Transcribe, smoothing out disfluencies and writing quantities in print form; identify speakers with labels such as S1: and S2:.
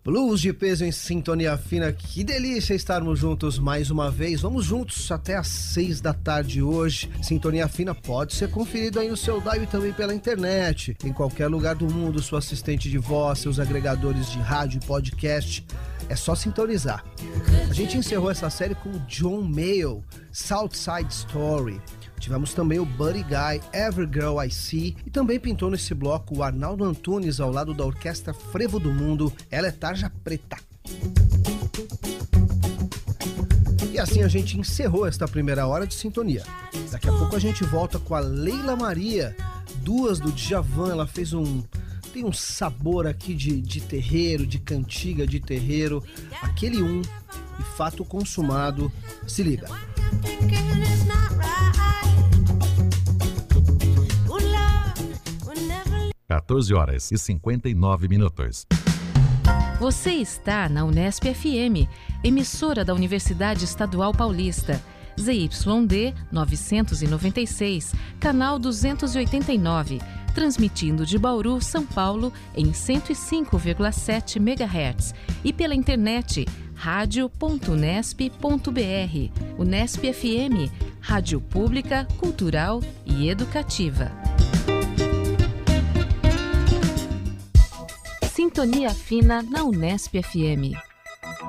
S1: Blues de peso em sintonia fina, que delícia estarmos juntos mais uma vez. Vamos juntos até às 6 da tarde hoje. Sintonia fina pode ser conferido aí no seu dial e também pela internet, em qualquer lugar do mundo. Sua assistente de voz, seus agregadores de rádio e podcast, é só sintonizar. A gente encerrou essa série com o John Mayall, South Side Story. Tivemos também o Buddy Guy, Every Girl I See, e também pintou nesse bloco o Arnaldo Antunes ao lado da Orquestra Frevo do Mundo, Ela é Tarja Preta. E assim a gente encerrou esta primeira hora de sintonia. Daqui a pouco a gente volta com a Leila Maria, duas do Djavan. Ela fez tem um sabor aqui de terreiro, de cantiga de terreiro, aquele e fato consumado. Se liga.
S2: 14h59.
S3: Você está na Unesp FM, emissora da Universidade Estadual Paulista, ZYD 996, canal 289, transmitindo de Bauru, São Paulo, em 105,7 MHz e pela internet radio.unesp.br. Unesp FM, rádio pública, cultural e educativa. Sintonia fina na Unesp FM.